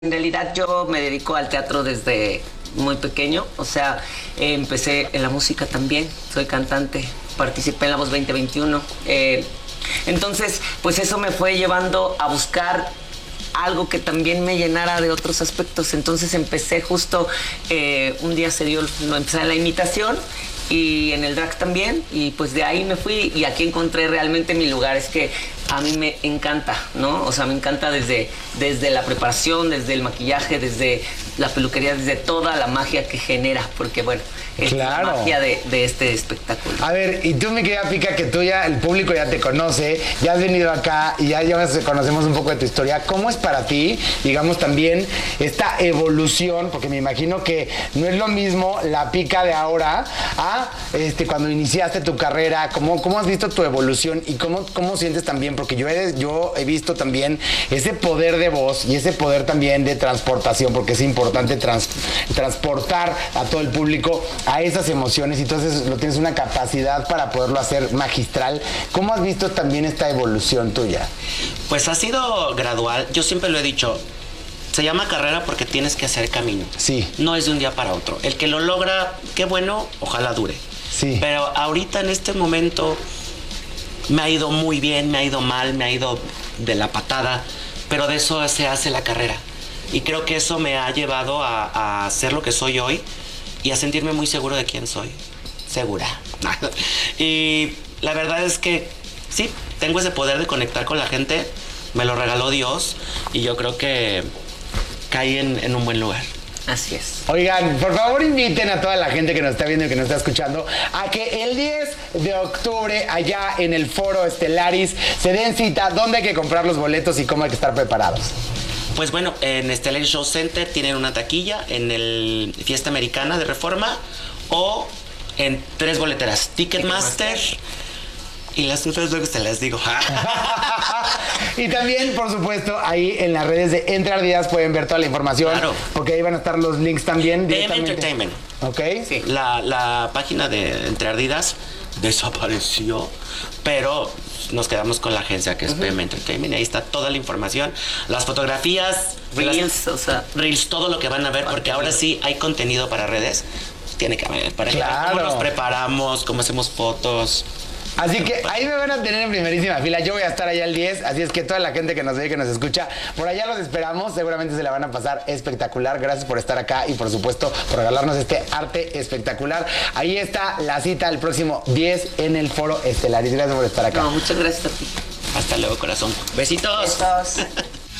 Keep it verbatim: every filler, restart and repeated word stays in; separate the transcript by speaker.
Speaker 1: En realidad yo me dedico al teatro desde muy pequeño, o sea, eh, empecé en la música también, soy cantante, participé en La Voz veinte veintiuno. Eh, entonces, pues eso me fue llevando a buscar algo que también me llenara de otros aspectos. Entonces empecé justo, eh, un día se dio, no, empecé en la imitación y en el drag también, y pues de ahí me fui y aquí encontré realmente mi lugar. Es que a mí me encanta, ¿no? O sea, me encanta desde, desde la preparación, desde el maquillaje, desde la peluquería, desde toda la magia que genera, porque bueno, es
Speaker 2: Claro.
Speaker 1: la magia de, de este espectáculo.
Speaker 2: A ver, y tú, mi querida Pica, que tú ya, el público ya te conoce, ya has venido acá y ya, ya conocemos un poco de tu historia. ¿Cómo es para ti, digamos, también esta evolución? Porque me imagino que no es lo mismo la Pica de ahora a este, cuando iniciaste tu carrera. ¿Cómo, cómo has visto tu evolución y cómo, cómo sientes también? Porque yo he, yo he visto también ese poder de voz y ese poder también de transportación, porque es importante trans, transportar a todo el público a esas emociones, y entonces lo tienes una capacidad para poderlo hacer magistral. ¿Cómo has visto también esta evolución tuya?
Speaker 3: Pues ha sido gradual. Yo siempre lo he dicho, se llama carrera porque tienes que hacer camino.
Speaker 2: Sí.
Speaker 3: No es de un día para otro. El que lo logra, qué bueno, ojalá dure.
Speaker 2: Sí.
Speaker 3: Pero ahorita en este momento me ha ido muy bien, me ha ido mal, me ha ido de la patada, pero de eso se hace la carrera. Y creo que eso me ha llevado a, a ser lo que soy hoy y a sentirme muy seguro de quién soy. Segura. Y la verdad es que sí, tengo ese poder de conectar con la gente, me lo regaló Dios y yo creo que caí en, en un buen lugar.
Speaker 1: Así es.
Speaker 2: Oigan, por favor inviten a toda la gente que nos está viendo y que nos está escuchando a que el diez de octubre allá en el Foro Estelaris se den cita. ¿Dónde hay que comprar los boletos y cómo hay que estar preparados?
Speaker 3: Pues bueno, en Stellar Show Center tienen una taquilla, en el Fiesta Americana de Reforma o en tres boleteras, Ticketmaster. Y las otras luego te las digo.
Speaker 2: Y también, por supuesto, ahí en las redes de Entre Ardidas pueden ver toda la información.
Speaker 3: Claro.
Speaker 2: Porque ahí van a estar los links también.
Speaker 3: P M Entertainment.
Speaker 2: Ok.
Speaker 3: Sí. La, la página de Entre Ardidas desapareció, pero nos quedamos con la agencia que es uh-huh. P M Entertainment. Ahí está toda la información, las fotografías,
Speaker 1: Reels,
Speaker 3: las,
Speaker 1: o sea,
Speaker 3: Reels, todo lo que van a ver, porque ahora sí hay contenido para redes. Tiene que haber, para
Speaker 2: claro.
Speaker 3: que cómo nos preparamos, cómo hacemos fotos.
Speaker 2: Así que ahí me van a tener en primerísima fila. Yo voy a estar allá el diez, así es que toda la gente que nos ve y que nos escucha, por allá los esperamos. Seguramente se la van a pasar espectacular. Gracias por estar acá y por supuesto por regalarnos este arte espectacular. Ahí está la cita el próximo diez en el Foro Estelaris. Gracias por estar acá.
Speaker 1: No, muchas gracias a ti.
Speaker 3: Hasta luego, corazón. Besitos.
Speaker 1: Besos.